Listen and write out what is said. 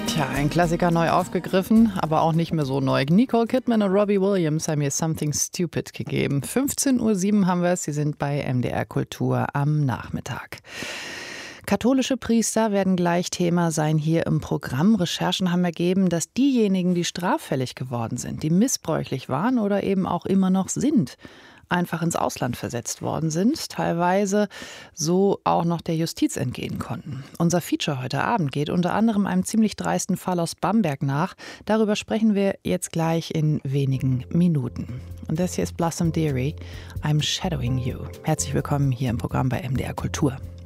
Tja, ein Klassiker neu aufgegriffen, aber auch nicht mehr so neu. Nicole Kidman und Robbie Williams haben mir Something Stupid gegeben. 15:07 Uhr haben wir es. Sie sind bei MDR Kultur am Nachmittag. Katholische Priester werden gleich Thema sein hier im Programm. Recherchen haben ergeben, dass diejenigen, die straffällig geworden sind, die missbräuchlich waren oder eben auch immer noch sind, einfach ins Ausland versetzt worden sind, teilweise so auch noch der Justiz entgehen konnten. Unser Feature heute Abend geht unter anderem einem ziemlich dreisten Fall aus Bamberg nach. Darüber sprechen wir jetzt gleich in wenigen Minuten. Und das hier ist Blossom Dearie, I'm Shadowing You. Herzlich willkommen hier im Programm bei MDR Kultur.